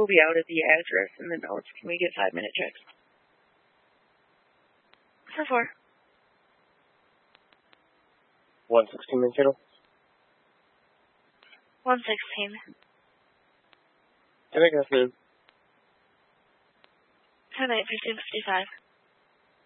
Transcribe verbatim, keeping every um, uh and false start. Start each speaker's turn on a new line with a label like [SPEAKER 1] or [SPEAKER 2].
[SPEAKER 1] will be out at the address in the notes. Can we get five minute checks? For four.
[SPEAKER 2] one sixteen Mankato.
[SPEAKER 1] one sixteen.
[SPEAKER 2] Can I go through?
[SPEAKER 1] ten eight fifteen fifty-five.